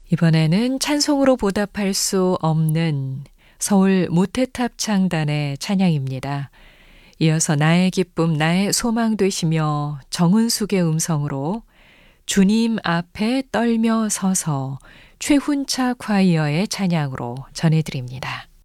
이번에는 찬송으로 보답할 수 없는 서울 모태탑 창단의 찬양입니다. 이어서 나의 기쁨 나의 소망 되시며 정은숙의 음성으로 주님 앞에 떨며 서서 최훈차 콰이어의 찬양으로 전해드립니다.